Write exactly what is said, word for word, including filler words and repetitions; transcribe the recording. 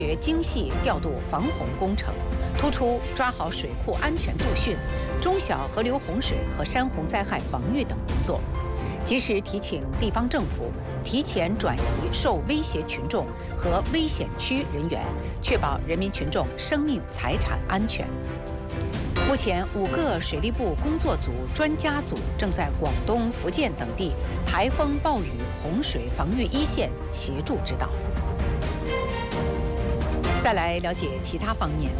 学精细调度防洪工程，突出抓好水库安全度汛、中小河流洪水和山洪灾害防御等工作，及时提请地方政府提前转移受威胁群众和危险区人员，确保人民群众生命财产安全。目前，五个水利部工作组、专家组正在广东、福建等地台风、暴雨、洪水防御一线协助指导。再来了解其他方面。